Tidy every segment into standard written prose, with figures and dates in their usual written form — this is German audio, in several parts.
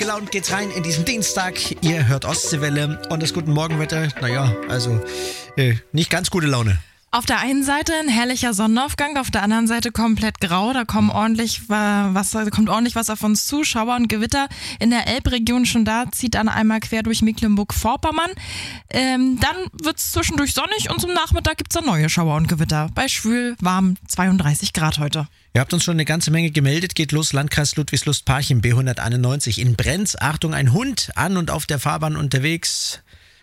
gelaunt geht's rein in diesen Dienstag. Ihr hört Ostseewelle und das guten Morgenwetter, nicht ganz gute Laune. Auf der einen Seite ein herrlicher Sonnenaufgang, auf der anderen Seite komplett grau. Da kommt ordentlich was auf uns zu. Schauer und Gewitter in der Elbregion schon da, zieht dann einmal quer durch Mecklenburg-Vorpommern. Dann wird's zwischendurch sonnig und zum Nachmittag gibt's dann neue Schauer und Gewitter. Bei schwül, warm, 32 Grad heute. Ihr habt uns schon eine ganze Menge gemeldet. Geht los, Landkreis Ludwigslust-Parchim, B191 in Brenz. Achtung, ein Hund an und auf der Fahrbahn unterwegs.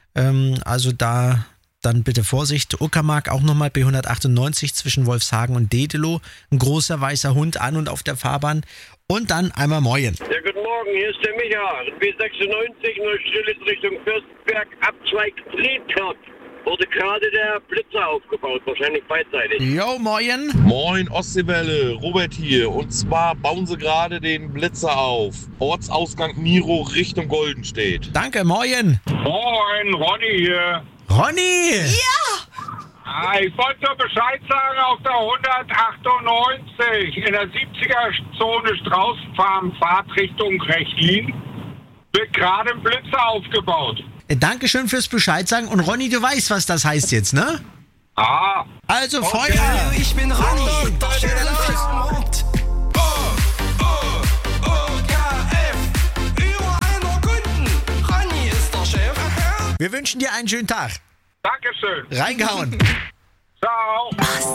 Dann bitte Vorsicht. Uckermark auch nochmal B198 zwischen Wolfshagen und Dedelow. Ein großer weißer Hund an und auf der Fahrbahn. Und dann einmal Moin. Ja, guten Morgen, hier ist der Micha. B96, Neustrelitz Richtung Fürstenberg, Abzweig Friedkart. Wurde gerade der Blitzer aufgebaut, wahrscheinlich beidseitig. Jo, Moin. Moin, Ostseewelle, Robert hier. Und zwar bauen sie gerade den Blitzer auf. Ortsausgang Miro Richtung Goldenstedt. Danke, Moin. Moin, Ronny hier. Ronny! Ich wollte nur Bescheid sagen, auf der 198 in der 70er-Zone Straußenfarm, Fahrtrichtung Rechlin, wird gerade ein Blitzer aufgebaut. Dankeschön fürs Bescheid sagen. Und Ronny, du weißt, was das heißt jetzt, ne? Also Feuer! Ich bin Ronny, der schöne Fischmund. Überall nur Kunden. Ronny ist der Chef. Wir wünschen dir einen schönen Tag. Dankeschön. Reingehauen. Ciao.